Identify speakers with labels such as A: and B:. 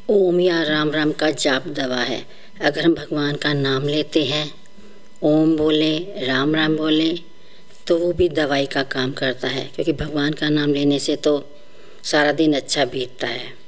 A: ओम या राम राम का जाप दवा है। अगर हम भगवान का नाम लेते हैं, ओम बोले, राम राम बोले, तो वो भी दवाई का काम करता है, क्योंकि भगवान का नाम लेने से तो सारा दिन अच्छा बीतता है।